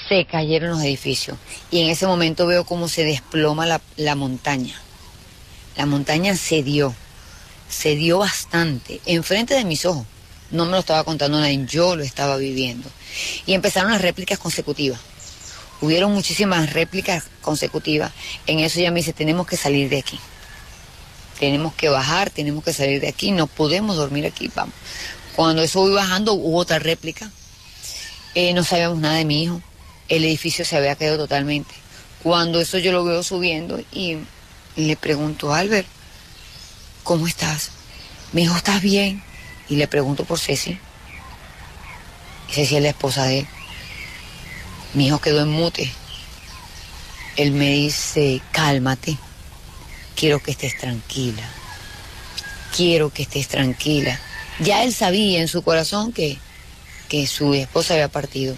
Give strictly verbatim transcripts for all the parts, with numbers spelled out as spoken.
se cayeron los edificios. Y en ese momento veo cómo se desploma la, la montaña. La montaña se dio, se dio bastante, enfrente de mis ojos. No me lo estaba contando nadie, yo lo estaba viviendo. Y empezaron las réplicas consecutivas. Hubieron muchísimas réplicas consecutivas. En eso ella me dice, tenemos que salir de aquí. Tenemos que bajar, tenemos que salir de aquí, no podemos dormir aquí, vamos. Cuando eso iba bajando, hubo otra réplica. Eh, no sabíamos nada de mi hijo. El edificio se había caído totalmente. Cuando eso yo lo veo subiendo y, y le pregunto, Albert, ¿cómo estás? Me dijo, ¿estás bien? Y le pregunto por Ceci. Y Ceci es la esposa de él. Mi hijo quedó en mute. Él me dice, cálmate. Quiero que estés tranquila. Quiero que estés tranquila. Ya él sabía en su corazón que, que su esposa había partido.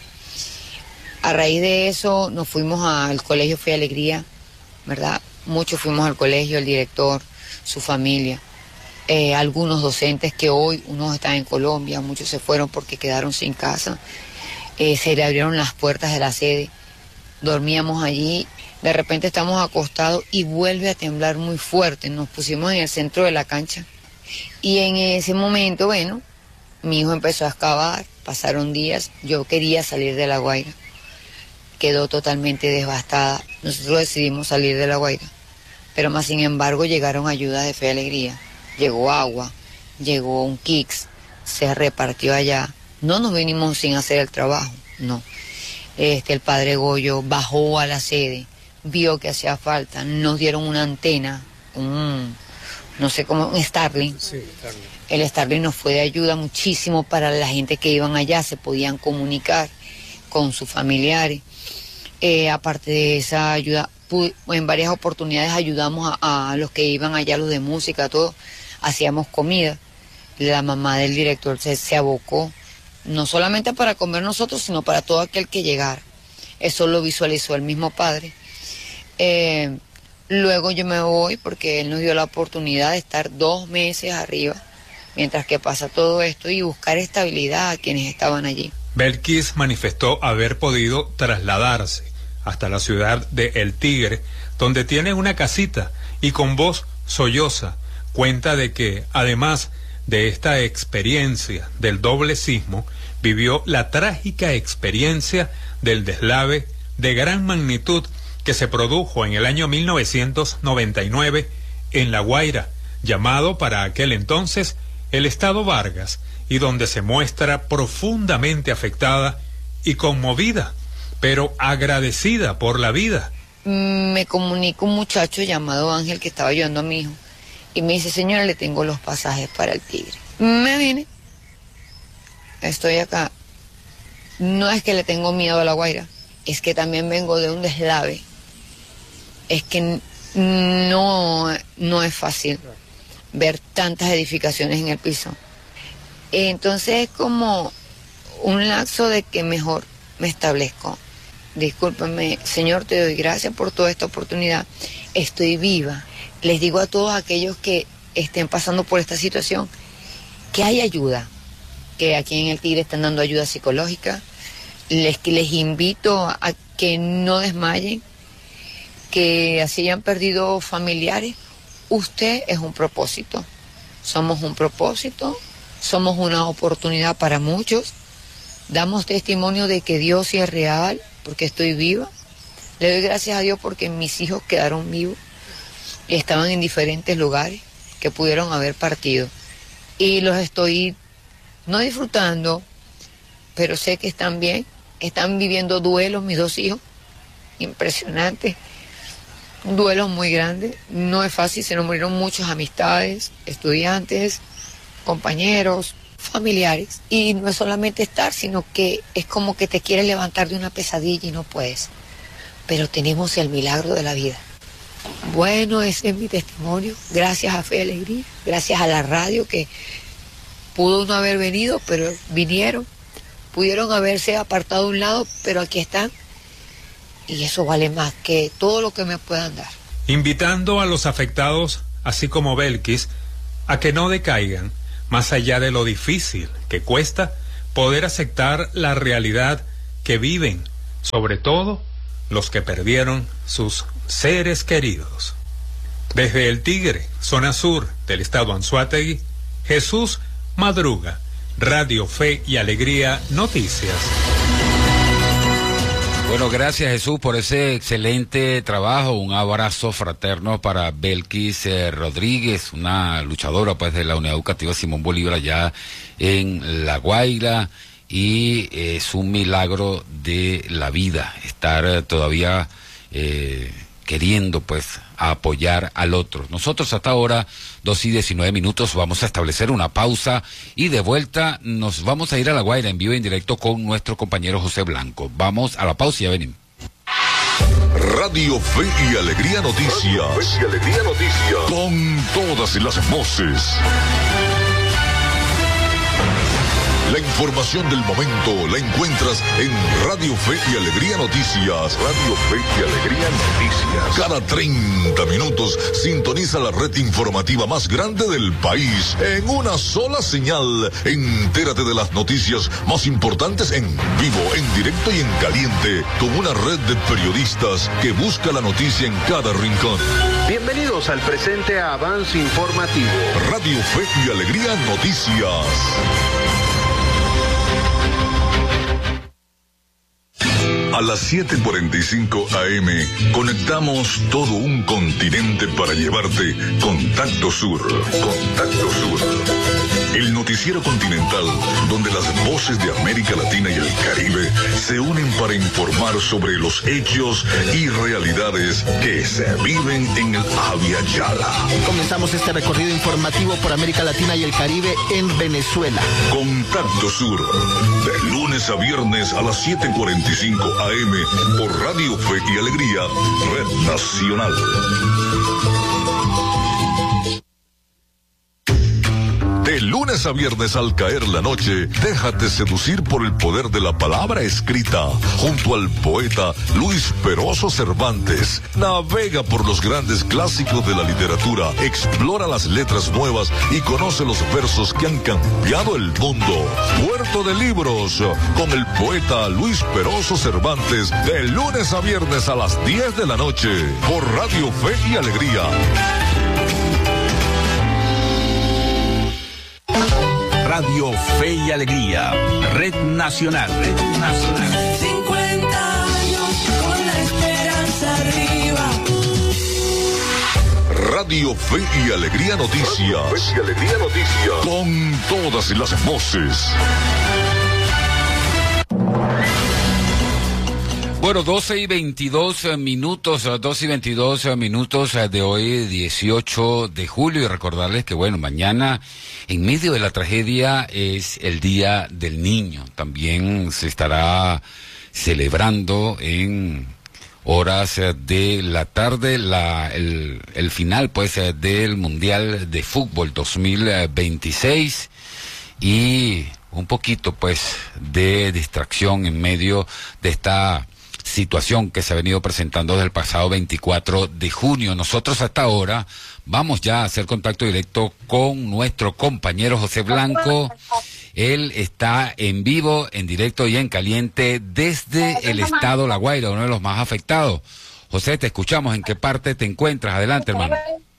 A raíz de eso nos fuimos al colegio Fe y Alegría, ¿verdad? Muchos fuimos al colegio, el director, su familia, eh, algunos docentes que hoy, unos están en Colombia, muchos se fueron porque quedaron sin casa. Eh, se le abrieron las puertas de la sede, dormíamos allí, de repente estamos acostados y vuelve a temblar muy fuerte. Nos pusimos en el centro de la cancha y en ese momento, bueno, mi hijo empezó a excavar, pasaron días, yo quería salir de La Guaira. Quedó totalmente devastada. Nosotros decidimos salir de La Guaira, pero más sin embargo llegaron ayudas de Fe y Alegría. Llegó agua, llegó un Kix, se repartió allá. No nos vinimos sin hacer el trabajo, no. Este, el padre Goyo bajó a la sede, vio que hacía falta, nos dieron una antena, un, no sé cómo, un Starlink. Sí, Starlink. El Starlink nos fue de ayuda muchísimo para la gente que iban allá, se podían comunicar con sus familiares. Eh, aparte de esa ayuda, en varias oportunidades ayudamos a, a los que iban allá, los de música, todo, hacíamos comida. La mamá del director se, se abocó, no solamente para comer nosotros, sino para todo aquel que llegara. Eso lo visualizó el mismo padre. Eh, luego yo me voy porque él nos dio la oportunidad de estar dos meses arriba, mientras que pasa todo esto, y buscar estabilidad a quienes estaban allí. Belkis manifestó haber podido trasladarse hasta la ciudad de El Tigre, donde tiene una casita, y con voz solloza cuenta de que, además de esta experiencia del doble sismo, vivió la trágica experiencia del deslave de gran magnitud que se produjo en el año mil novecientos noventa y nueve en La Guaira, llamado para aquel entonces el Estado Vargas, y donde se muestra profundamente afectada y conmovida, pero agradecida por la vida. Me comunica un muchacho llamado Ángel que estaba ayudando a mi hijo y me dice, señora, le tengo los pasajes para El Tigre. Me vine, estoy acá. No es que le tengo miedo a La Guaira, es que también vengo de un deslave. Es que no, no es fácil ver tantas edificaciones en el piso. Entonces es como un lapso de que mejor me establezco. Discúlpame, Señor, te doy gracias por toda esta oportunidad. Estoy viva. Les digo a todos aquellos que estén pasando por esta situación que hay ayuda, que aquí en El Tigre están dando ayuda psicológica. Les, les invito a que no desmayen, que así hayan perdido familiares. Usted es un propósito. Somos un propósito, somos una oportunidad para muchos. Damos testimonio de que Dios sí es real, porque estoy viva. Le doy gracias a Dios porque mis hijos quedaron vivos y estaban en diferentes lugares que pudieron haber partido. Y los estoy no disfrutando, pero sé que están bien. Están viviendo duelos mis dos hijos, impresionante. Duelos muy grandes. No es fácil, se nos murieron muchas amistades, estudiantes, compañeros, familiares. Y no es solamente estar, sino que es como que te quieres levantar de una pesadilla y no puedes. Pero tenemos el milagro de la vida. Bueno, ese es mi testimonio. Gracias a Fe y Alegría, gracias a la radio que pudo no haber venido, pero vinieron. Pudieron haberse apartado a un lado, pero aquí están. Y eso vale más que todo lo que me puedan dar. Invitando a los afectados, así como Belkis, a que no decaigan, más allá de lo difícil que cuesta poder aceptar la realidad que viven, sobre todo los que perdieron sus seres queridos. Desde El Tigre, zona sur del estado Anzoátegui, Jesús Madruga, Radio Fe y Alegría Noticias. Bueno, gracias Jesús por ese excelente trabajo. Un abrazo fraterno para Belkis eh, Rodríguez, una luchadora pues de la Unidad Educativa Simón Bolívar allá en La Guaira, y eh, es un milagro de la vida estar eh, todavía eh, queriendo pues apoyar al otro. Nosotros hasta ahora, dos y diecinueve minutos, vamos a establecer una pausa y de vuelta nos vamos a ir a La Guaira en vivo y en directo con nuestro compañero José Blanco. Vamos a la pausa y ya venimos. Radio Fe y Alegría Noticias. Radio Fe y Alegría Noticias. Con todas las voces. La información del momento la encuentras en Radio Fe y Alegría Noticias. Radio Fe y Alegría Noticias. Cada treinta minutos sintoniza la red informativa más grande del país en una sola señal. Entérate de las noticias más importantes en vivo, en directo y en caliente, con una red de periodistas que busca la noticia en cada rincón. Bienvenidos al presente avance informativo. Radio Fe y Alegría Noticias. A las siete cuarenta y cinco A M conectamos todo un continente para llevarte Contacto Sur. Contacto Sur. El noticiero continental donde las voces de América Latina y el Caribe se unen para informar sobre los hechos y realidades que se viven en el Abya Yala. Comenzamos este recorrido informativo por América Latina y el Caribe en Venezuela. Contacto Sur, de lunes a viernes a las siete cuarenta y cinco A M por Radio Fe y Alegría, Red Nacional. De lunes a viernes al caer la noche, déjate seducir por el poder de la palabra escrita. Junto al poeta Luis Peroso Cervantes, navega por los grandes clásicos de la literatura, explora las letras nuevas y conoce los versos que han cambiado el mundo. Puerto de Libros, con el poeta Luis Peroso Cervantes, de lunes a viernes a las diez de la noche, por Radio Fe y Alegría. Radio Fe y Alegría, Red Nacional, Red Nacional. cincuenta años con la esperanza arriba. Radio Fe y Alegría Noticias. Radio Fe y Alegría Noticias. Con todas las voces. Bueno, doce y veintidós minutos, doce y veintidós minutos de hoy, dieciocho de julio, y recordarles que, bueno, mañana, en medio de la tragedia, es el Día del Niño. También se estará celebrando en horas de la tarde la, el, el final, pues, del Mundial de Fútbol dos mil veintiséis, y un poquito, pues, de distracción en medio de esta situación que se ha venido presentando desde el pasado veinticuatro de junio. Nosotros hasta ahora vamos ya a hacer contacto directo con nuestro compañero José Blanco. Él está en vivo, en directo y en caliente desde el estado La Guaira, uno de los más afectados. José, te escuchamos. ¿En qué parte te encuentras? Adelante, hermano.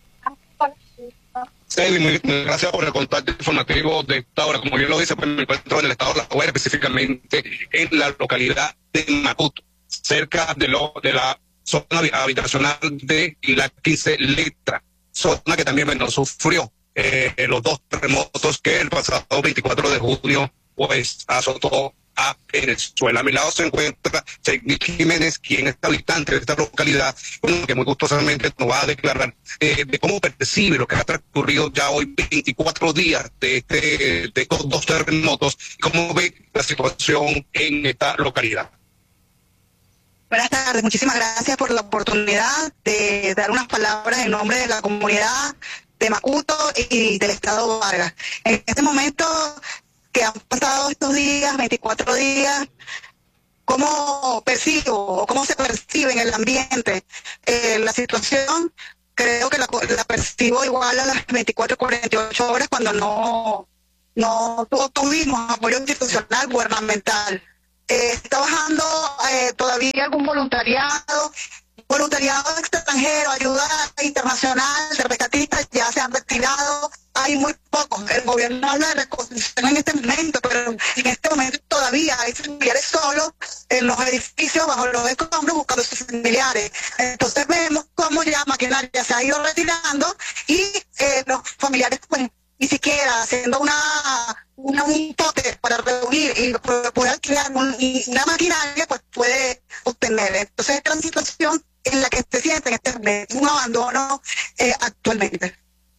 Sí, muy, muy gracias por el contacto informativo de esta hora. Como bien lo dice, pues me encuentro en el estado de La Guaira, específicamente en la localidad de Macuto, cerca de, lo, de la zona habitacional de la quince Letra, zona que también bueno, sufrió eh, los dos terremotos que el pasado veinticuatro de junio pues azotó a Venezuela. A mi lado se encuentra Cheikmil Jiménez, quien es habitante de esta localidad, bueno, que muy gustosamente nos va a declarar eh, de cómo percibe lo que ha transcurrido ya hoy veinticuatro días de, este, de estos dos terremotos, y cómo ve la situación en esta localidad. Buenas tardes, muchísimas gracias por la oportunidad de dar unas palabras en nombre de la comunidad de Macuto y del estado Vargas. En este momento que han pasado estos días, veinticuatro días, ¿cómo percibo o cómo se percibe en el ambiente eh, la situación? Creo que la, la percibo igual a las veinticuatro, cuarenta y ocho horas cuando no, no tuvimos apoyo institucional gubernamental. eh, está bajando eh, todavía algún voluntariado, voluntariado extranjero, ayuda internacional de rescatistas ya se han retirado, hay muy pocos. El gobierno habla de reconstrucción en este momento, pero en este momento todavía hay familiares solos en los edificios bajo los escombros buscando a sus familiares. Entonces vemos cómo ya maquinaria se ha ido retirando y eh, los familiares pues ni siquiera haciendo una, una un toque para reunir y poder crear un, una maquinaria pues puede obtener. Entonces esta es la situación en la que se siente en este momento, un abandono eh, actualmente.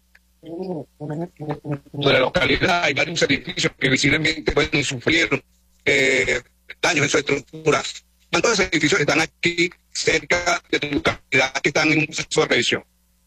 De la localidad hay varios edificios que visiblemente pueden sufrir eh, daños en su estructura. ¿Cuántos edificios están aquí cerca de tu localidad que están en un proceso de revisión?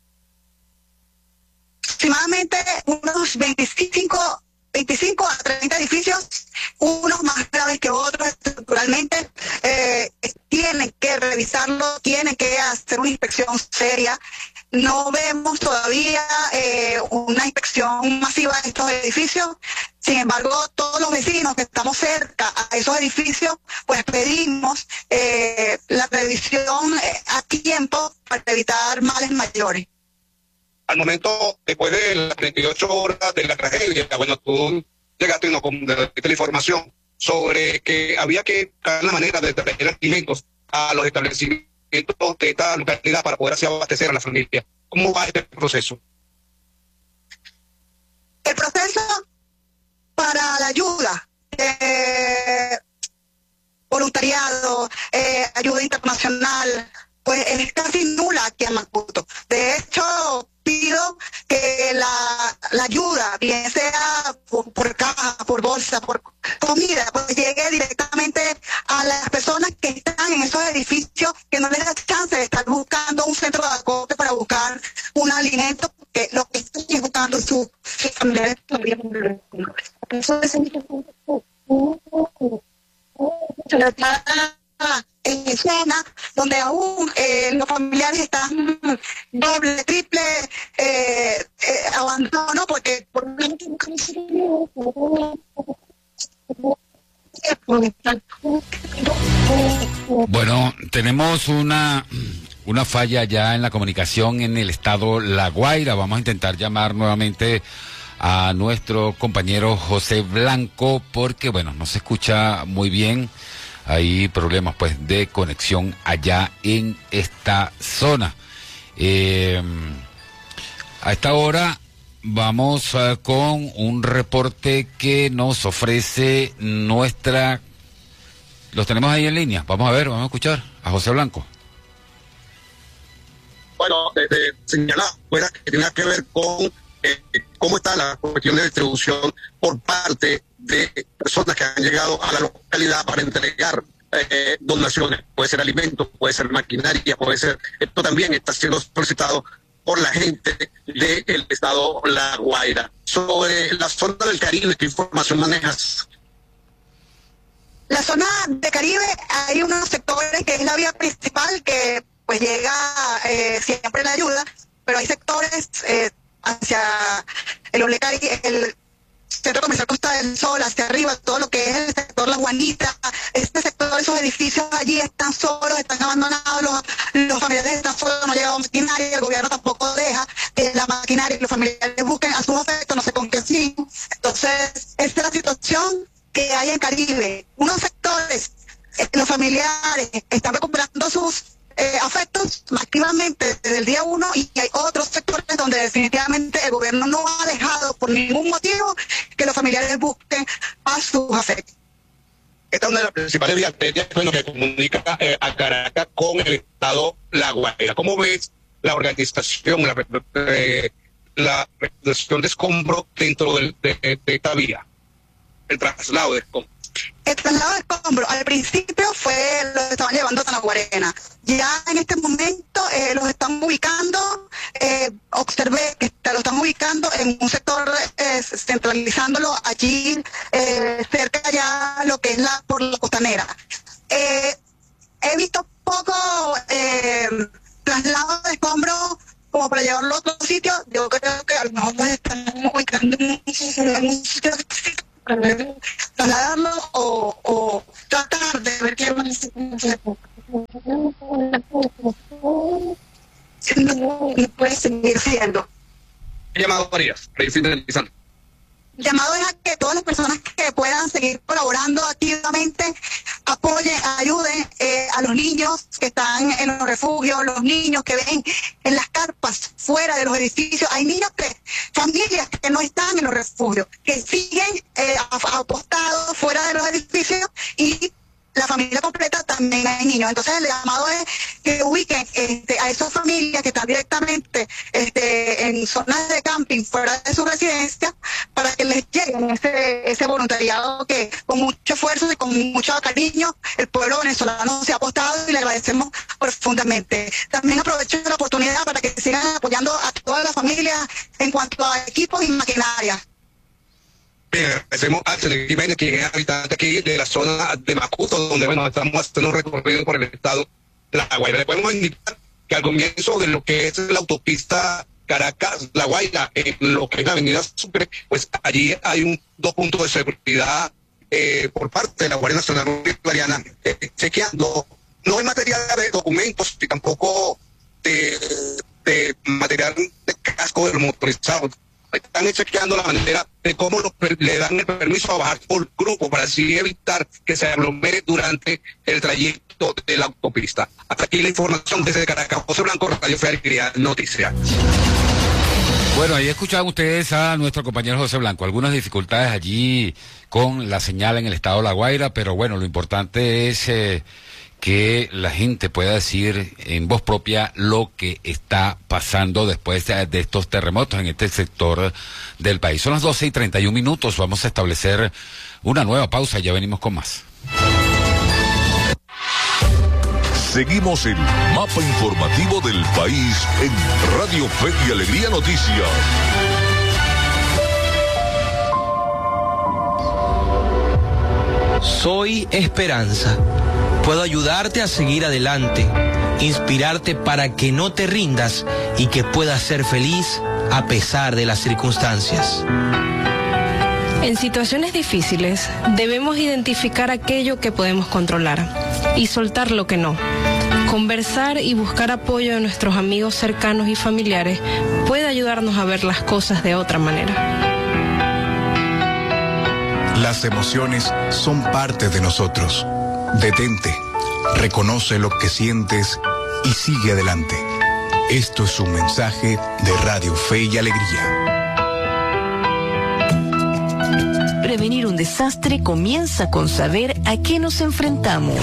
Aproximadamente unos veinticinco, veinticinco a treinta edificios, unos más graves que otros estructuralmente, eh, tienen que revisarlo, tienen que hacer una inspección seria. No vemos todavía eh, una inspección masiva de estos edificios. Sin embargo, todos los vecinos que estamos cerca a esos edificios, pues pedimos eh, la revisión eh, a tiempo para evitar males mayores. Al momento, después de las treinta y ocho horas de la tragedia, bueno, tú llegaste y nos diste la información sobre que había que buscar la manera de traer alimentos a los establecimientos de esta localidad para poder así abastecer a la familia. ¿Cómo va este proceso? El proceso para la ayuda, eh, voluntariado, eh, ayuda internacional, pues es casi nula aquí en Macuto. De hecho, pido que la, la ayuda, bien sea por, por caja, por bolsa, por comida, pues llegue directamente a las personas que están en esos edificios, que no les da chance de estar buscando un centro de acopio para buscar un alimento, porque lo que están es buscando sus su familiares todavía. Eso es en escena donde aún eh, los familiares están doble, triple eh, eh, abandono, porque por bueno, tenemos una una falla ya en la comunicación en el estado La Guaira. Vamos a intentar llamar nuevamente a nuestro compañero José Blanco porque, bueno, no se escucha muy bien. Hay problemas pues de conexión allá en esta zona. Eh, a esta hora vamos uh, con un reporte que nos ofrece nuestra... Los tenemos ahí en línea. Vamos a ver, vamos a escuchar a José Blanco. Bueno, desde señalar fuera que tenga que ver con eh, cómo está la cuestión de distribución por parte de personas que han llegado a la localidad para entregar eh, donaciones. Puede ser alimentos, puede ser maquinaria, puede ser... Esto también está siendo solicitado por la gente del estado La Guaira. Sobre la zona del Caribe, ¿qué información manejas? La zona de Caribe, hay unos sectores que es la vía principal que pues llega eh, siempre la ayuda, pero hay sectores eh, hacia el Olecari, el Centro Comercial Costa del Sol, hacia arriba, todo lo que es el sector La Juanita, este sector, esos edificios allí están solos, están abandonados, los, los familiares están solos, no ha llegado maquinaria, el gobierno tampoco deja que la maquinaria y los familiares busquen a sus afectos, no sé con qué fin. Entonces, esta es la situación que hay en Caribe. Unos sectores, eh, los familiares están recuperando sus eh, afectos activamente desde el día uno, y hay otros sectores donde definitivamente el gobierno no ha dejado por ningún motivo que los familiares busquen a sus afectos. Esta es una de las principales vías bueno, que comunica eh, a Caracas con el estado La Guaira. ¿Cómo ves la organización, la, eh, la reducción de escombros dentro de, de, de esta vía? El traslado de escombros. El traslado de escombros al principio fue, los estaban llevando a Tanaguarena. Ya en este momento eh, los están ubicando, eh, observé que está, lo están ubicando en un sector, eh, centralizándolo allí, eh, cerca ya lo que es la por la costanera. Eh, he visto poco eh, traslado de escombros como para llevarlo a otro sitio. Yo creo que a lo mejor los están ubicando en un sitio trasladarlo o, o tratar de ver qué más puede seguir siendo. Llamado Marías, finalizando. Llamado es a que todas las personas que puedan seguir colaborando activamente apoyen, ayuden eh, a los niños que están en los refugios, los niños que ven en las carpas fuera de los edificios. Hay niños que, familias que no están en los refugios, que siguen eh, apostados fuera de los edificios, y la familia completa también hay niños. Entonces el llamado es que ubiquen este, a esas familias que están directamente este, en zonas de camping fuera de su residencia, para que les lleguen ese, ese voluntariado que con mucho esfuerzo y con mucho cariño el pueblo venezolano se ha apostado, y le agradecemos profundamente. También aprovecho la oportunidad para que sigan apoyando a todas las familias en cuanto a equipos y maquinaria. Agradecemos a Celine Jiménez, quien es habitante aquí de la zona de Macuto, donde bueno, estamos haciendo un recorrido por el estado de La Guaira. Le podemos indicar que al comienzo de lo que es la autopista Caracas-La Guaira, en lo que es la avenida Sucre, pues allí hay un dos puntos de seguridad eh, por parte de la Guardia Nacional Bolivariana, eh, chequeando no hay material de documentos y tampoco de, de material de casco de los motorizados. Están chequeando la manera de cómo lo, le dan el permiso a bajar por grupo, para así evitar que se aglomere durante el trayecto de la autopista. Hasta aquí la información desde Caracas. José Blanco, Radio Fe y Alegría Noticias. Bueno, ahí escuchaban ustedes a nuestro compañero José Blanco. Algunas dificultades allí con la señal en el estado de La Guaira, pero bueno, lo importante es eh, que la gente pueda decir en voz propia lo que está pasando después de, de estos terremotos en este sector del país. Son las doce y treinta y un minutos, vamos a establecer una nueva pausa y ya venimos con más. Seguimos el mapa informativo del país en Radio Fe y Alegría Noticias. Soy Esperanza. Puedo ayudarte a seguir adelante, inspirarte para que no te rindas y que puedas ser feliz a pesar de las circunstancias. En situaciones difíciles debemos identificar aquello que podemos controlar y soltar lo que no. Conversar y buscar apoyo de nuestros amigos cercanos y familiares puede ayudarnos a ver las cosas de otra manera. Las emociones son parte de nosotros. Detente, reconoce lo que sientes y sigue adelante. Esto es un mensaje de Radio Fe y Alegría. Prevenir un desastre comienza con saber a qué nos enfrentamos.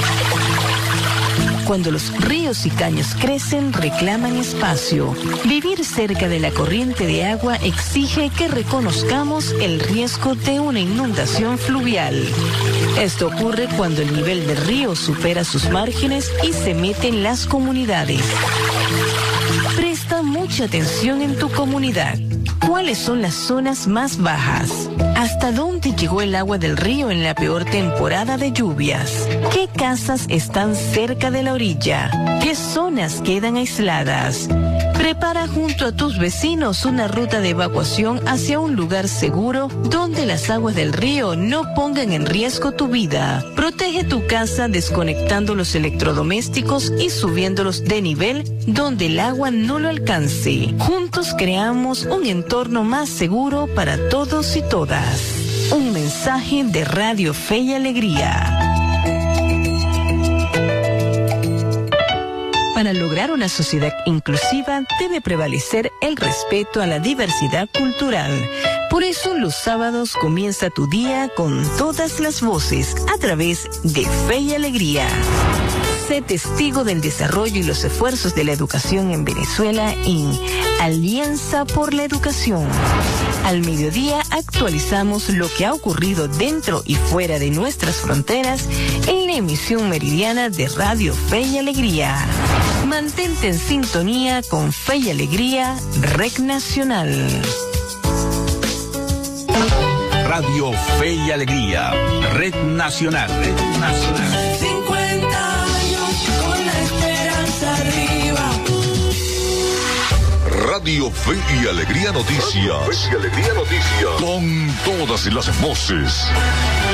Cuando los ríos y caños crecen, reclaman espacio. Vivir cerca de la corriente de agua exige que reconozcamos el riesgo de una inundación fluvial. Esto ocurre cuando el nivel del río supera sus márgenes y se mete en las comunidades. Presta mucha atención en tu comunidad. ¿Cuáles son las zonas más bajas? ¿Hasta dónde llegó el agua del río en la peor temporada de lluvias? ¿Qué casas están cerca de la orilla? ¿Qué zonas quedan aisladas? Prepara junto a tus vecinos una ruta de evacuación hacia un lugar seguro donde las aguas del río no pongan en riesgo tu vida. Protege tu casa desconectando los electrodomésticos y subiéndolos de nivel donde el agua no lo alcance. Juntos creamos un entorno más seguro para todos y todas. Un mensaje de Radio Fe y Alegría. Para lograr una sociedad inclusiva debe prevalecer el respeto a la diversidad cultural. Por eso los sábados comienza tu día con todas las voces a través de Fe y Alegría. Sé testigo del desarrollo y los esfuerzos de la educación en Venezuela en Alianza por la Educación. Al mediodía actualizamos lo que ha ocurrido dentro y fuera de nuestras fronteras en la emisión meridiana de Radio Fe y Alegría. Mantente en sintonía con Fe y Alegría, Red Nacional. Radio Fe y Alegría, Red Nacional. Red Nacional. cincuenta años con la esperanza arriba. Radio Fe y Alegría Noticias. Radio Fe y Alegría Noticias. Con todas las voces.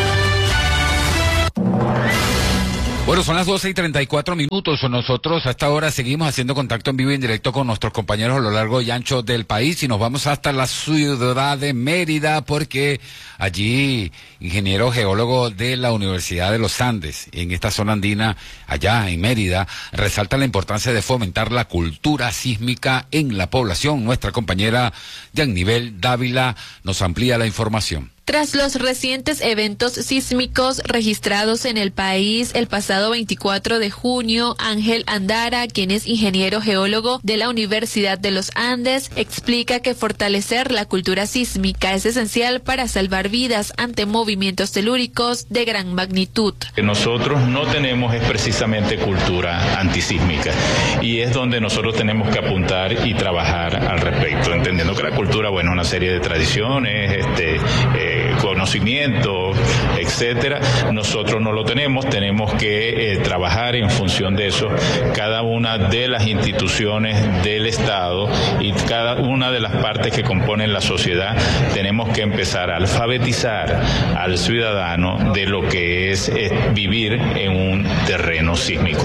Bueno, son las doce y treinta y cuatro minutos. Nosotros a esta hora seguimos haciendo contacto en vivo y en directo con nuestros compañeros a lo largo y ancho del país y nos vamos hasta la ciudad de Mérida porque allí, ingeniero geólogo de la Universidad de los Andes, en esta zona andina, allá en Mérida, resalta la importancia de fomentar la cultura sísmica en la población. Nuestra compañera Yanivel Dávila nos amplía la información. Tras los recientes eventos sísmicos registrados en el país el pasado veinticuatro de junio, Ángel Andara, quien es ingeniero geólogo de la Universidad de los Andes, explica que fortalecer la cultura sísmica es esencial para salvar vidas ante movimientos telúricos de gran magnitud. Que nosotros no tenemos es precisamente cultura antisísmica y es donde nosotros tenemos que apuntar y trabajar al respecto, entendiendo que la cultura, bueno, una serie de tradiciones, este, eh, conocimiento, etcétera. Nosotros no lo tenemos, tenemos que eh, trabajar en función de eso. Cada una de las instituciones del Estado y cada una de las partes que componen la sociedad tenemos que empezar a alfabetizar al ciudadano de lo que es, es vivir en un terreno sísmico.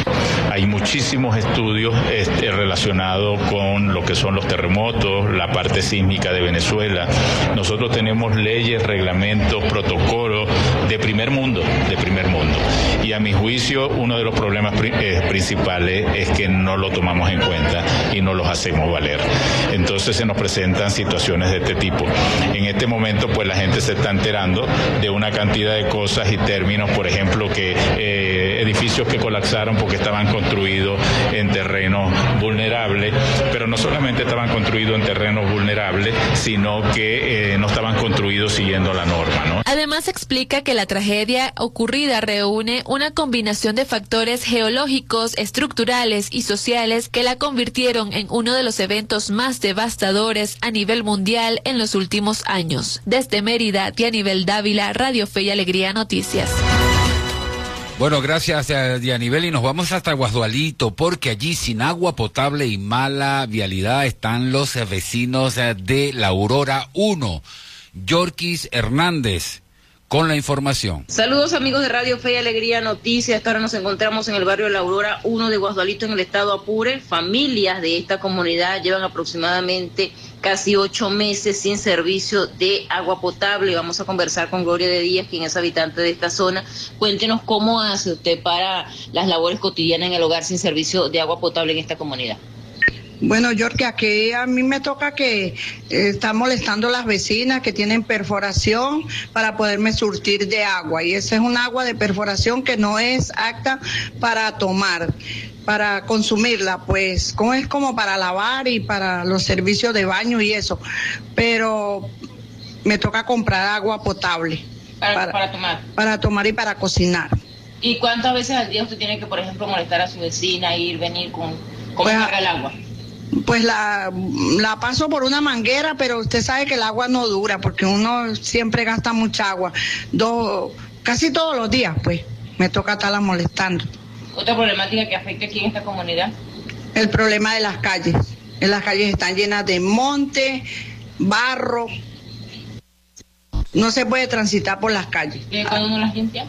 Hay muchísimos estudios este, relacionados con lo que son los terremotos, la parte sísmica de Venezuela. Nosotros tenemos leyes, reglamentos, protocolos de primer mundo, de primer mundo. Y a mi juicio, uno de los problemas pri- eh, principales es que no lo tomamos en cuenta y no los hacemos valer. Entonces se nos presentan situaciones de este tipo. En este momento, pues la gente se está enterando de una cantidad de cosas y términos, por ejemplo, que eh, edificios que colapsaron porque estaban construidos en terrenos vulnerables, pero no solamente estaban construidos en terrenos vulnerables, sino que eh, no estaban construidos siguiendo la norma, ¿no? Además explica que la tragedia ocurrida reúne una combinación de factores geológicos, estructurales y sociales que la convirtieron en uno de los eventos más devastadores a nivel mundial en los últimos años. Desde Mérida, Yanivel Dávila, Radio Fe y Alegría Noticias. Bueno, gracias a Yanivel y nos vamos hasta Guasdualito porque allí sin agua potable y mala vialidad están los vecinos de la Aurora uno. Yorkis Hernández con la información. Saludos amigos de Radio Fe y Alegría Noticias. Hasta ahora nos encontramos en el barrio de la Aurora uno de Guasdualito en el estado Apure. Familias de esta comunidad llevan aproximadamente casi ocho meses sin servicio de agua potable. Vamos a conversar con Gloria de Díaz, quien es habitante de esta zona. Cuéntenos cómo hace usted para las labores cotidianas en el hogar sin servicio de agua potable en esta comunidad. Bueno, York, aquí a mí me toca que eh, están molestando las vecinas que tienen perforación para poderme surtir de agua. Y esa es un agua de perforación que no es apta para tomar, para consumirla, pues como es como para lavar y para los servicios de baño y eso. Pero me toca comprar agua potable. Para, para, para tomar. Para tomar y para cocinar. ¿Y cuántas veces al día usted tiene que, por ejemplo, molestar a su vecina, ir, venir con, con pues, carga el agua? Pues la, la paso por una manguera, pero usted sabe que el agua no dura porque uno siempre gasta mucha agua. Dos, casi todos los días, pues, me toca estarla molestando. ¿Otra problemática que afecta aquí en esta comunidad? El problema de las calles. En las calles están llenas de monte, barro. No se puede transitar por las calles. ¿Y cuándo no las limpia?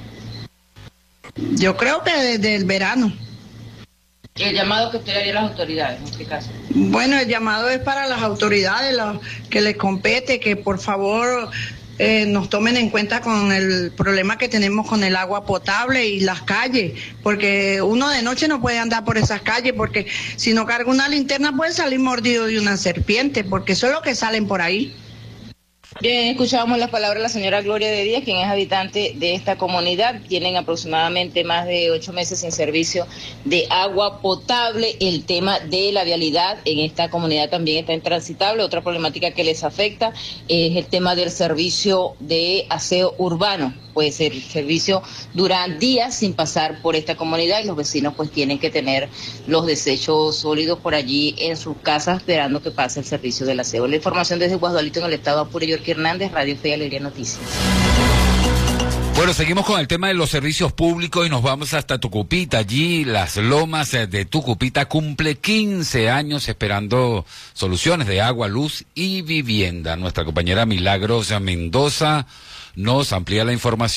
Yo creo que desde el verano. ¿El llamado que usted le haría a las autoridades en este caso? Bueno, el llamado es para las autoridades, los que les compete, que por favor eh, nos tomen en cuenta con el problema que tenemos con el agua potable y las calles, porque uno de noche no puede andar por esas calles, porque si no carga una linterna puede salir mordido de una serpiente, porque eso es lo que salen por ahí. Bien, escuchábamos las palabras de la señora Gloria de Díaz, quien es habitante de esta comunidad. Tienen aproximadamente más de ocho meses sin servicio de agua potable. El tema de la vialidad en esta comunidad también está intransitable. Otra problemática que les afecta es el tema del servicio de aseo urbano. Pues el servicio dura días sin pasar por esta comunidad y los vecinos pues tienen que tener los desechos sólidos por allí en sus casas esperando que pase el servicio del aseo. La información desde Guasdualito en el estado Apure, York Hernández, Radio Fe y Alegría Noticias. Bueno, seguimos con el tema de los servicios públicos y nos vamos hasta Tucupita. Allí Las Lomas de Tucupita cumple quince años esperando soluciones de agua, luz y vivienda. Nuestra compañera Milagros Mendoza nos amplía la información.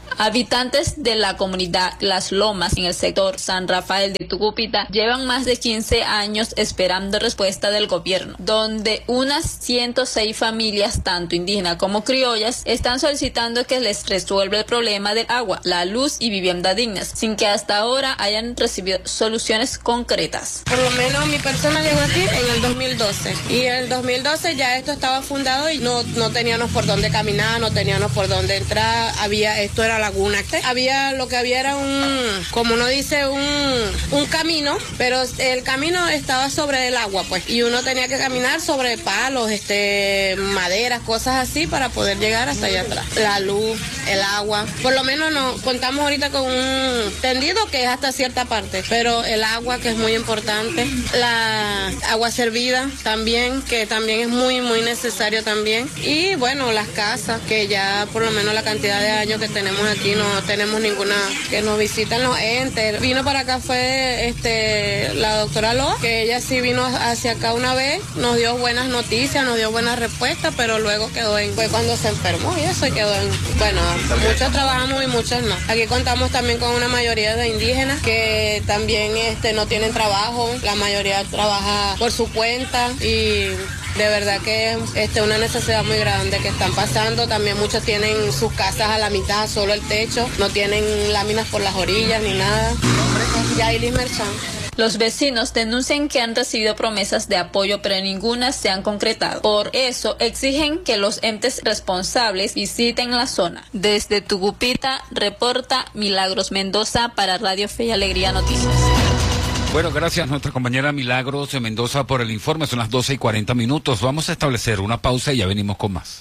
Habitantes de la comunidad Las Lomas en el sector San Rafael de Tucupita llevan más de quince años esperando respuesta del gobierno, donde unas ciento seis familias, tanto indígenas como criollas, están solicitando que les resuelva el problema del agua, la luz y vivienda dignas, sin que hasta ahora hayan recibido soluciones concretas. Por lo menos mi persona llegó aquí en el dos mil doce y en el dos mil doce ya esto estaba fundado y no, no teníamos por dónde caminar, no teníamos por dónde entrar, había, esto era laguna. Había, lo que había era un, como uno dice, un, un camino, pero el camino estaba sobre el agua, pues, y uno tenía que caminar sobre palos, este, maderas, cosas así para poder llegar hasta allá atrás. La luz, el agua, por lo menos no, contamos ahorita con un tendido que es hasta cierta parte, pero el agua, que es muy importante, la agua servida también, que también es muy, muy necesario también, y bueno, las casas, que ya por lo menos la cantidad de años que tenemos aquí no tenemos ninguna, que nos visitan los entes. Vino para acá fue este la doctora Loa, que ella sí vino hacia acá una vez, nos dio buenas noticias, nos dio buenas respuestas, pero luego quedó en, fue cuando se enfermó y eso quedó en, bueno, muchos trabajamos y muchos no. Aquí contamos también con una mayoría de indígenas que también este no tienen trabajo, la mayoría trabaja por su cuenta y de verdad que es este, una necesidad muy grande que están pasando. También muchos tienen sus casas a la mitad, solo el techo, no tienen láminas por las orillas ni nada. Yailis Merchan. Los vecinos denuncian que han recibido promesas de apoyo, pero ninguna se han concretado. Por eso exigen que los entes responsables visiten la zona. Desde Tucupita, reporta Milagros Mendoza para Radio Fe y Alegría Noticias. Bueno, gracias a nuestra compañera Milagros Mendoza por el informe. Son las doce y cuarenta minutos. Vamos a establecer una pausa y ya venimos con más.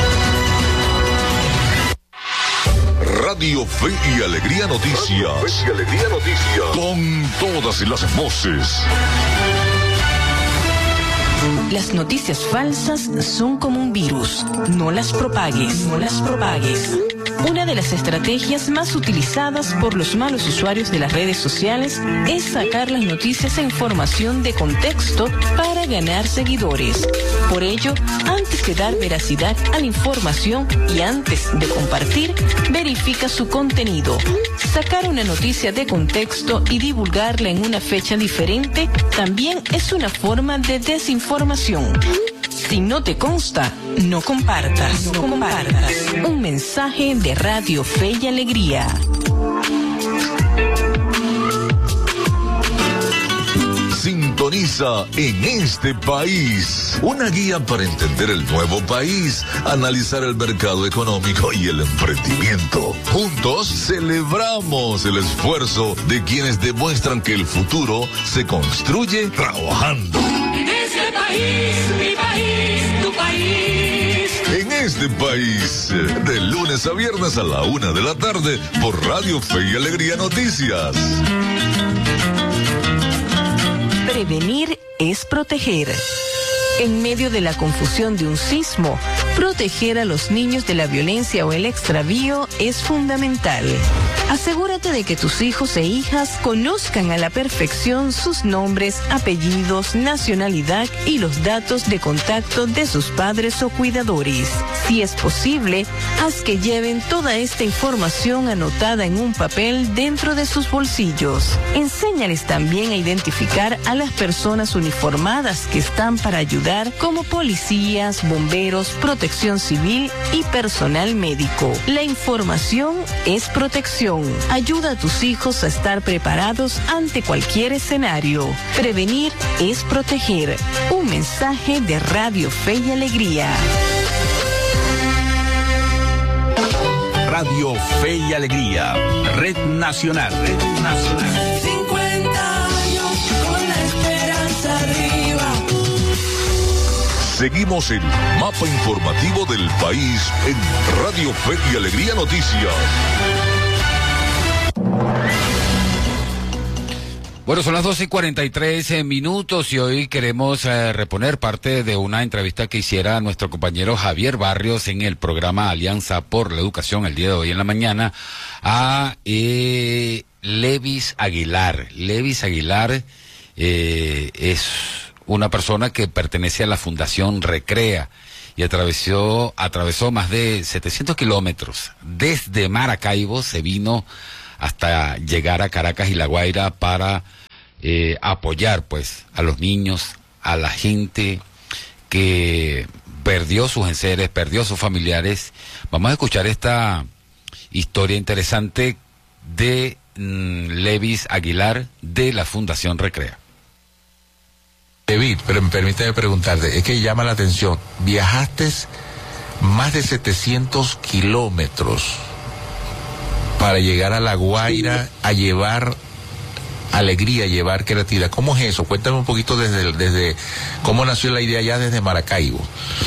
Radio Fe y Alegría Noticias. Radio Fe y Alegría Noticias. Con todas las voces. Las noticias falsas son como un virus. No las propagues, no las propagues. Una de las estrategias más utilizadas por los malos usuarios de las redes sociales es sacar las noticias e información de contexto para ganar seguidores. Por ello, antes de dar veracidad a la información y antes de compartir, verifica su contenido. Sacar una noticia de contexto y divulgarla en una fecha diferente también es una forma de desinformación. Si no te consta, no compartas. No compartas. Un mensaje de Radio Fe y Alegría. Sintoniza En Este País, una guía para entender el nuevo país, analizar el mercado económico y el emprendimiento. Juntos celebramos el esfuerzo de quienes demuestran que el futuro se construye trabajando. En este país, mi país, tu país. En Este País, de lunes a viernes a la una de la tarde por Radio Fe y Alegría Noticias. Prevenir es proteger. En medio de la confusión de un sismo, proteger a los niños de la violencia o el extravío es fundamental. Asegúrate de que tus hijos e hijas conozcan a la perfección sus nombres, apellidos, nacionalidad y los datos de contacto de sus padres o cuidadores. Si es posible, haz que lleven toda esta información anotada en un papel dentro de sus bolsillos. Enséñales también a identificar a las personas uniformadas que están para ayudar, como policías, bomberos, protección civil y personal médico. La información es protección. Ayuda a tus hijos a estar preparados ante cualquier escenario. Prevenir es proteger. Un mensaje de Radio Fe y Alegría. Radio Fe y Alegría, Red Nacional. Red Nacional. cincuenta años con la esperanza arriba. Seguimos el mapa informativo del país en Radio Fe y Alegría Noticias. Bueno, son las doce y cuarenta y tres eh, minutos y hoy queremos eh, reponer parte de una entrevista que hiciera nuestro compañero Javier Barrios en el programa Alianza por la Educación el día de hoy en la mañana a eh, Levis Aguilar. Levis Aguilar eh, es una persona que pertenece a la Fundación Recrea y atravesó, atravesó más de setecientos kilómetros. Desde Maracaibo se vino hasta llegar a Caracas y La Guaira para eh, apoyar pues a los niños, a la gente que perdió sus enseres, perdió sus familiares. Vamos a escuchar esta historia interesante de mm, Levis Aguilar de la Fundación Recrea. David, pero permíteme preguntarte, es que llama la atención, viajaste más de setecientos kilómetros para llegar a La Guaira a llevar alegría, a llevar creatividad. ¿Cómo es eso? Cuéntame un poquito desde, desde cómo nació la idea ya desde Maracaibo.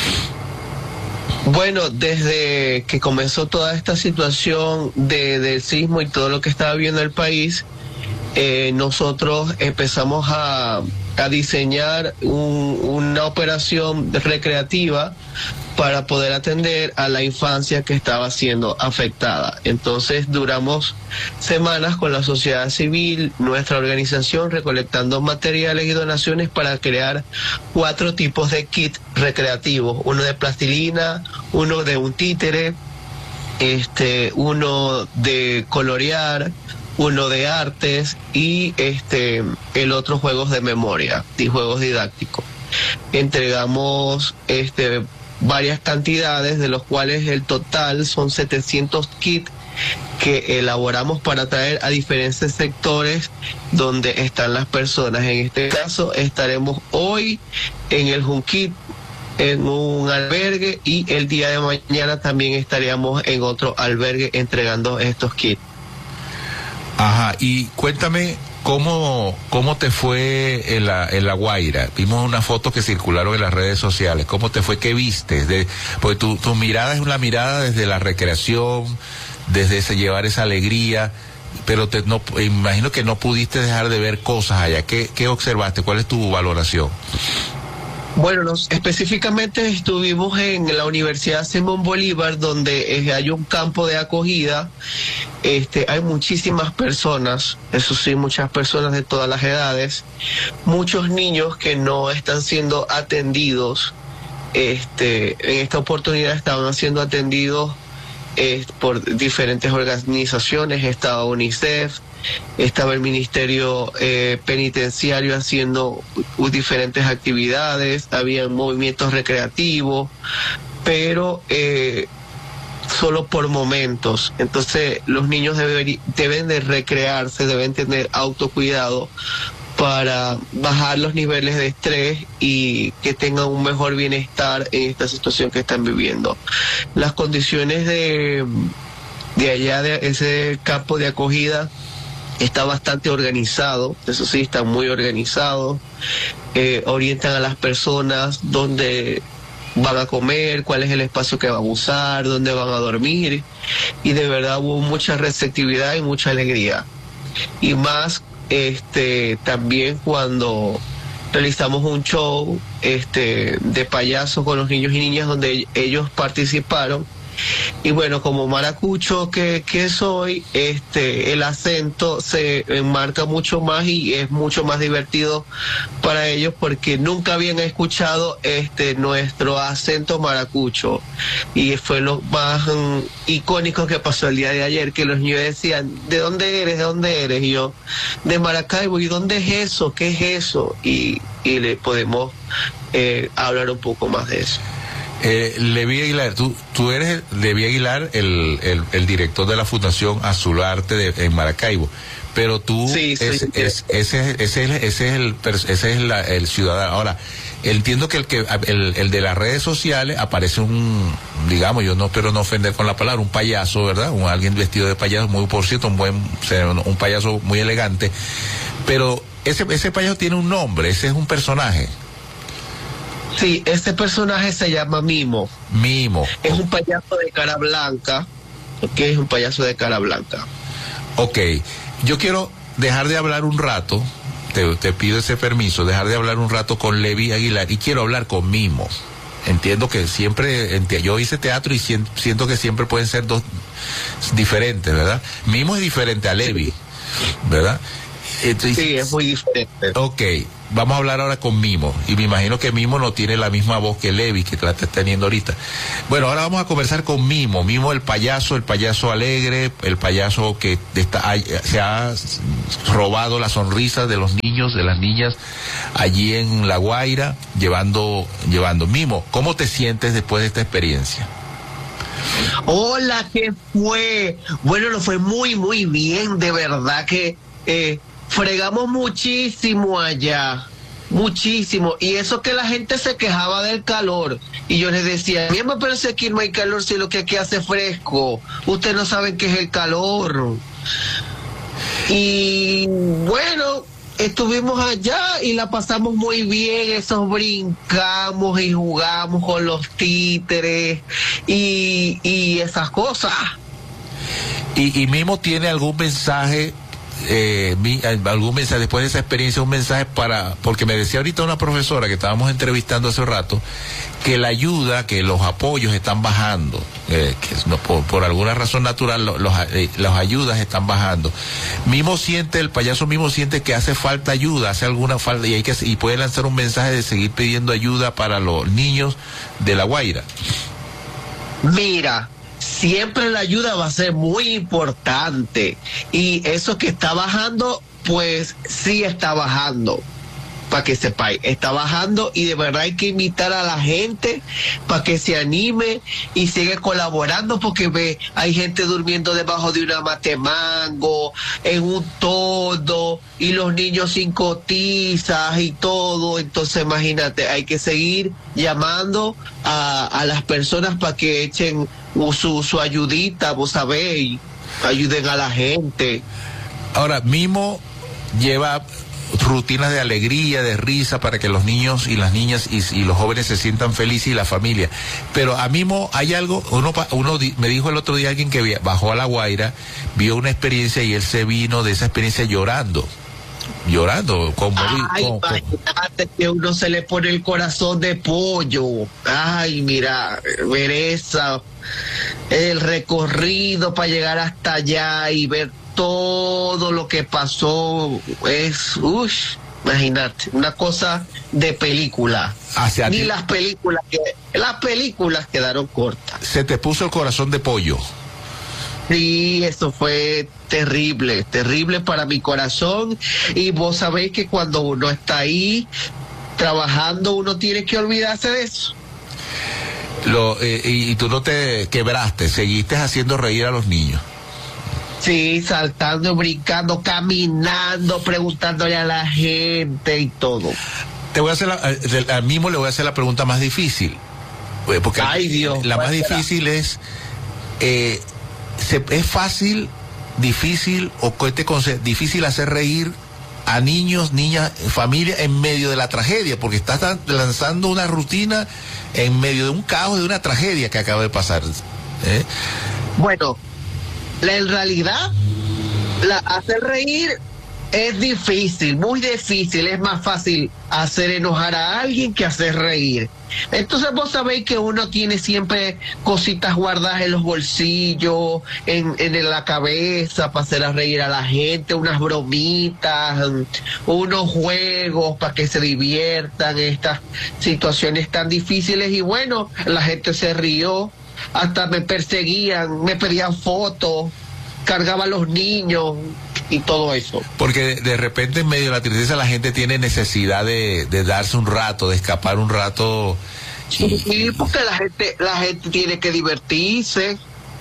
Bueno, desde que comenzó toda esta situación de, del sismo y todo lo que estaba viendo el país, eh, nosotros empezamos a, a diseñar un, una operación recreativa para poder atender a la infancia que estaba siendo afectada. Entonces duramos semanas con la sociedad civil, nuestra organización, recolectando materiales y donaciones para crear cuatro tipos de kit recreativos: uno de plastilina, uno de un títere, este, uno de colorear, uno de artes y este el otro juegos de memoria y juegos didácticos. Entregamos este varias cantidades, de los cuales el total son setecientos kits que elaboramos para traer a diferentes sectores donde están las personas. En este caso estaremos hoy en el Junquit, en un albergue, y el día de mañana también estaríamos en otro albergue entregando estos kits. Ajá, y cuéntame cómo, cómo te fue en la, en La Guaira. Vimos una foto que circularon en las redes sociales. ¿Cómo te fue? ¿Qué viste? De, porque tu, tu mirada es una mirada desde la recreación, desde ese llevar esa alegría, pero te, no, imagino que no pudiste dejar de ver cosas allá. ¿Qué, qué observaste? ¿Cuál es tu valoración? Bueno, nos, específicamente estuvimos en la Universidad Simón Bolívar, donde eh, hay un campo de acogida. Este, hay muchísimas personas, eso sí, muchas personas de todas las edades, muchos niños que no están siendo atendidos. Este, en esta oportunidad estaban siendo atendidos eh, por diferentes organizaciones. Estaba UNICEF, estaba el Ministerio eh, Penitenciario haciendo uh, diferentes actividades, había movimientos recreativos, pero eh, solo por momentos. Entonces los niños deben, deben de recrearse, deben tener autocuidado para bajar los niveles de estrés y que tengan un mejor bienestar en esta situación que están viviendo. Las condiciones de, de allá, de ese campo de acogida, está bastante organizado, eso sí, está muy organizado. Eh, orientan a las personas dónde van a comer, cuál es el espacio que van a usar, dónde van a dormir, y de verdad hubo mucha receptividad y mucha alegría. Y más este también cuando realizamos un show este de payaso con los niños y niñas, donde ellos participaron. Y bueno, como maracucho que, que soy, este, el acento se enmarca mucho más y es mucho más divertido para ellos, porque nunca habían escuchado este nuestro acento maracucho. Y fue lo más um, icónico que pasó el día de ayer, que los niños decían: ¿de dónde eres? ¿De dónde eres? Y yo: de Maracaibo. ¿Y dónde es eso? ¿Qué es eso? Y, y le podemos eh, hablar un poco más de eso. Eh, Levi Aguilar, tú, tú eres Levi Aguilar, el, el, el director de la Fundación Azularte de, en Maracaibo, pero tú, sí, sí, es, sí. Es, ese, ese, ese es el, ese es la, el ciudadano. Ahora, entiendo que el que el, el de las redes sociales aparece un, digamos, yo no espero no ofender con la palabra, un payaso, ¿verdad? Un alguien vestido de payaso, muy, por cierto, un buen, un payaso muy elegante, pero ese, ese payaso tiene un nombre, ese es un personaje. Sí, este personaje se llama Mimo. Mimo. Es un payaso de cara blanca, ¿ok? Es un payaso de cara blanca. Ok, yo quiero dejar de hablar un rato, te, te pido ese permiso, dejar de hablar un rato con Levi Aguilar, y quiero hablar con Mimo. Entiendo que siempre, yo hice teatro y siento que siempre pueden ser dos diferentes, ¿verdad? Mimo es diferente a Levi, ¿verdad? Entonces, sí, es muy diferente. Ok, vamos a hablar ahora con Mimo, y me imagino que Mimo no tiene la misma voz que Levi, que la está teniendo ahorita. Bueno, ahora vamos a conversar con Mimo, Mimo el payaso, el payaso alegre, el payaso que está, se ha robado la sonrisa de los niños, de las niñas, allí en La Guaira, llevando, llevando. Mimo, ¿cómo te sientes después de esta experiencia? Hola, ¿qué fue? Bueno, lo fue muy, muy bien, de verdad que eh, fregamos muchísimo allá, muchísimo, y eso que la gente se quejaba del calor, y yo les decía, a mí me parece que aquí no hay calor, si lo que aquí hace fresco, ustedes no saben qué es el calor. Y bueno, estuvimos allá y la pasamos muy bien, esos brincamos y jugamos con los títeres y, y esas cosas. Y, y Mimo tiene algún mensaje, eh, mi, algún mensaje después de esa experiencia, un mensaje para, porque me decía ahorita una profesora que estábamos entrevistando hace rato, que la ayuda, que los apoyos están bajando, eh, que no, por, por alguna razón natural los, los, eh, las ayudas están bajando. Mimo siente, el payaso Mimo siente que hace falta ayuda, hace alguna falta, y hay que y puede lanzar un mensaje de seguir pidiendo ayuda para los niños de La Guaira. Mira, siempre la ayuda va a ser muy importante, y eso que está bajando, pues sí está bajando. Para que sepáis, está bajando, y de verdad hay que invitar a la gente para que se anime y siga colaborando, porque ve, hay gente durmiendo debajo de una mate mango, en un todo, y los niños sin cotizas y todo. Entonces imagínate, hay que seguir llamando a, a las personas para que echen su, su ayudita, vos sabéis, ayuden a la gente. Ahora, Mimo lleva rutinas de alegría, de risa, para que los niños y las niñas y, y los jóvenes se sientan felices, y la familia. Pero a Mimo hay algo, uno, uno me dijo el otro día alguien que bajó a La Guaira, vio una experiencia y él se vino de esa experiencia llorando. Llorando, como ay, como, imagínate que uno se le pone el corazón de pollo. Ay, mira, ver esa, el recorrido para llegar hasta allá y ver todo lo que pasó es, uff, imagínate, una cosa de película. Hacia Ni ti. las películas, que, las películas quedaron cortas. Se te puso el corazón de pollo. Sí, eso fue terrible, terrible para mi corazón, y vos sabéis que cuando uno está ahí trabajando, uno tiene que olvidarse de eso. Lo, eh, y, y tú no te quebraste, seguiste haciendo reír a los niños. Sí, saltando, brincando, caminando, preguntándole a la gente y todo. Te voy a hacer la, al mismo le voy a hacer la pregunta más difícil, porque ay, Dios, la más difícil es eh, se, es fácil, difícil o te difícil hacer reír a niños, niñas, familia en medio de la tragedia, porque estás lanzando una rutina en medio de un caos, de una tragedia que acaba de pasar. ¿eh? Bueno, la, en realidad, la, hacer reír es difícil, muy difícil. Es más fácil hacer enojar a alguien que hacer reír. Entonces vos sabéis que uno tiene siempre cositas guardadas en los bolsillos, en, en la cabeza, para hacer a reír a la gente, unas bromitas, unos juegos para que se diviertan en estas situaciones tan difíciles. Y bueno, la gente se rió, hasta me perseguían, me pedían fotos, cargaban a los niños y todo eso. Porque de, de repente en medio de la tristeza la gente tiene necesidad de, de darse un rato, de escapar un rato. Y, sí, porque la gente, la gente tiene que divertirse.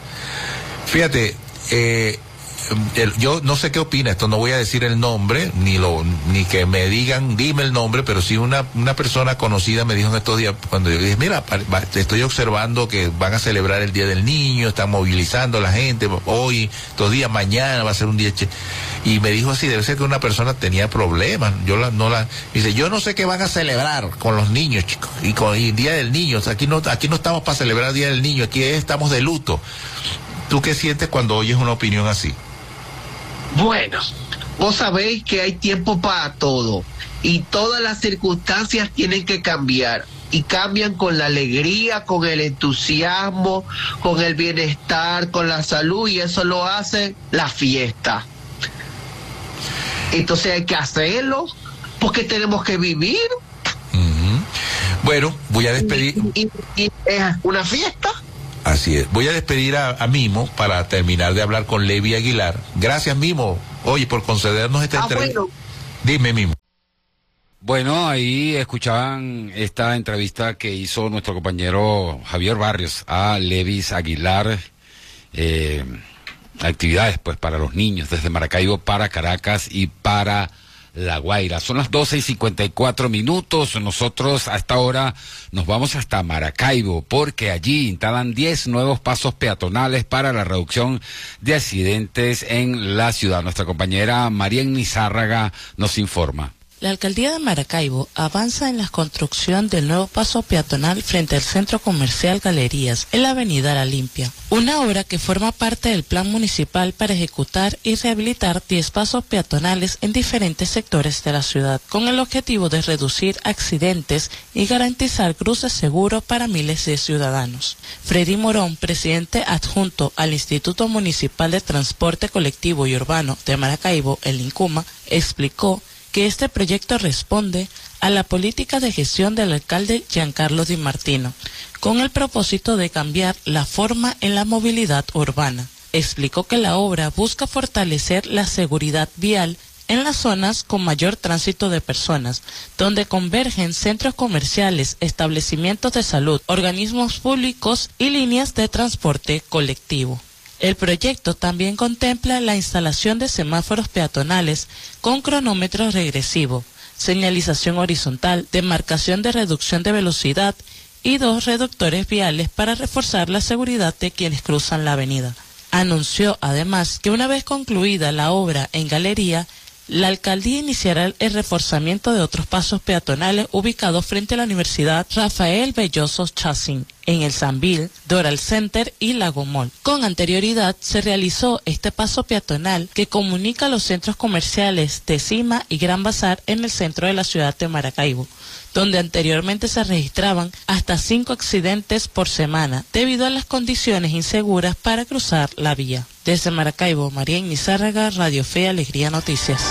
Fíjate, eh, el, yo no sé qué opina, esto no voy a decir el nombre, ni lo ni que me digan, dime el nombre, pero sí una, una persona conocida me dijo en estos días, cuando yo dije, mira, estoy observando que van a celebrar el Día del Niño, están movilizando a la gente, hoy, estos días, mañana va a ser un día, che. Y me dijo así, debe ser que una persona tenía problemas, yo la, no la, dice, yo no sé qué van a celebrar con los niños, chicos, y con el Día del Niño, o sea, aquí no, aquí no estamos para celebrar el Día del Niño, aquí estamos de luto. ¿Tú qué sientes cuando oyes una opinión así? Bueno, vos sabéis que hay tiempo para todo, y todas las circunstancias tienen que cambiar, y cambian con la alegría, con el entusiasmo, con el bienestar, con la salud, y eso lo hace la fiesta. Entonces hay que hacerlo, porque tenemos que vivir. Uh-huh. Bueno, voy a despedir. Y, y, y es una fiesta. Así es. Voy a despedir a, a Mimo para terminar de hablar con Levi Aguilar. Gracias, Mimo. Oye, por concedernos esta ah, entrevista. Bueno. Dime, Mimo. Bueno, ahí escuchaban esta entrevista que hizo nuestro compañero Javier Barrios a Levis Aguilar, eh, actividades pues para los niños desde Maracaibo para Caracas y para La Guaira. Son las doce y cincuenta y cuatro minutos. Nosotros a esta hora nos vamos hasta Maracaibo porque allí instalan diez nuevos pasos peatonales para la reducción de accidentes en la ciudad. Nuestra compañera Marién Nizárraga nos informa. La alcaldía de Maracaibo avanza en la construcción del nuevo paso peatonal frente al centro comercial Galerías, en la avenida La Limpia. Una obra que forma parte del plan municipal para ejecutar y rehabilitar diez pasos peatonales en diferentes sectores de la ciudad, con el objetivo de reducir accidentes y garantizar cruces seguros para miles de ciudadanos. Freddy Morón, presidente adjunto al Instituto Municipal de Transporte Colectivo y Urbano de Maracaibo, el INCUMA, explicó que este proyecto responde a la política de gestión del alcalde Giancarlo Di Martino, con el propósito de cambiar la forma en la movilidad urbana. Explicó que la obra busca fortalecer la seguridad vial en las zonas con mayor tránsito de personas, donde convergen centros comerciales, establecimientos de salud, organismos públicos y líneas de transporte colectivo. El proyecto también contempla la instalación de semáforos peatonales con cronómetro regresivo, señalización horizontal, demarcación de reducción de velocidad y dos reductores viales para reforzar la seguridad de quienes cruzan la avenida. Anunció además que una vez concluida la obra en Galería, la alcaldía iniciará el reforzamiento de otros pasos peatonales ubicados frente a la Universidad Rafael Belloso Chacín, en el Sambil, Doral Center y Lago Mall. Con anterioridad se realizó este paso peatonal que comunica los centros comerciales de Cima y Gran Bazar en el centro de la ciudad de Maracaibo, donde anteriormente se registraban hasta cinco accidentes por semana debido a las condiciones inseguras para cruzar la vía. Desde Maracaibo, Marién Nizárraga, Radio Fe y Alegría Noticias.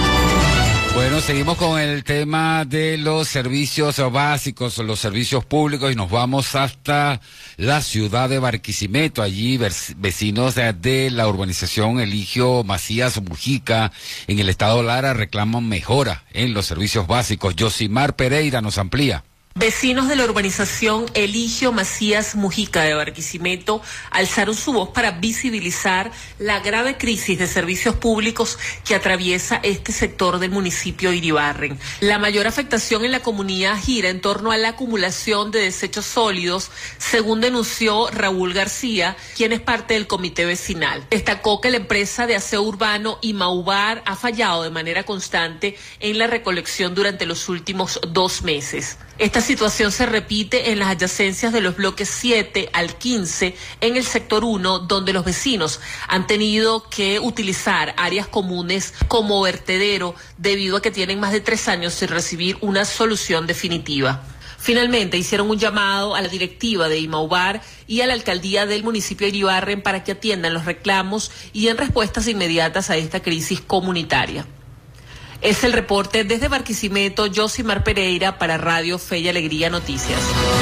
Bueno, seguimos con el tema de los servicios básicos, los servicios públicos, y nos vamos hasta la ciudad de Barquisimeto. Allí vecinos de, de la urbanización Eligio Macías Mujica en el estado Lara reclaman mejora en los servicios básicos. Yosimar Pereira nos amplía. Vecinos de la urbanización Eligio Macías Mujica de Barquisimeto alzaron su voz para visibilizar la grave crisis de servicios públicos que atraviesa este sector del municipio de Iribarren. La mayor afectación en la comunidad gira en torno a la acumulación de desechos sólidos, según denunció Raúl García, quien es parte del comité vecinal. Destacó que la empresa de aseo urbano Imaubar ha fallado de manera constante en la recolección durante los últimos dos meses. Esta situación se repite en las adyacencias de los bloques siete al quince en el sector uno, donde los vecinos han tenido que utilizar áreas comunes como vertedero debido a que tienen más de tres años sin recibir una solución definitiva. Finalmente hicieron un llamado a la directiva de Imaubar y a la alcaldía del municipio de Iribarren para que atiendan los reclamos y den respuestas inmediatas a esta crisis comunitaria. Es el reporte desde Barquisimeto, Yosimar Pereira para Radio Fe y Alegría Noticias.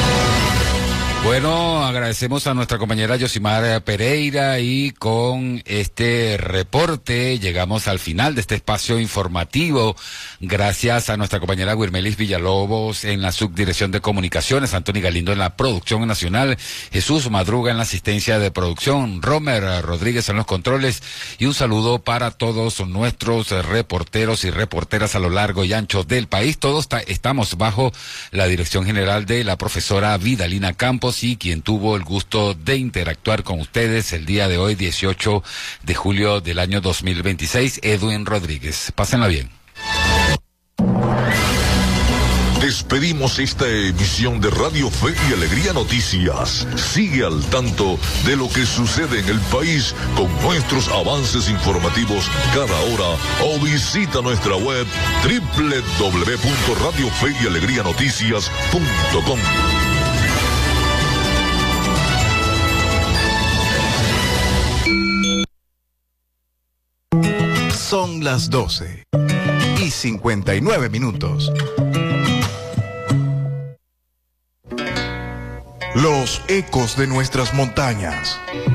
Bueno, agradecemos a nuestra compañera Yosimar Pereira y con este reporte llegamos al final de este espacio informativo. Gracias a nuestra compañera Guirmelis Villalobos en la subdirección de comunicaciones, Anthony Galindo en la producción nacional, Jesús Madruga en la asistencia de producción, Romer Rodríguez en los controles, y un saludo para todos nuestros reporteros y reporteras a lo largo y ancho del país. Todos estamos bajo la dirección general de la profesora Vidalina Campos, y quien tuvo el gusto de interactuar con ustedes el día de hoy, dieciocho de julio del año dos mil veintiséis, Edwin Rodríguez. Pásenla bien. Despedimos esta emisión de Radio Fe y Alegría Noticias. Sigue al tanto de lo que sucede en el país con nuestros avances informativos cada hora o visita nuestra web doble u doble u doble u punto radio fe y alegría noticias punto com. Son las doce y cincuenta y nueve minutos. Los ecos de nuestras montañas,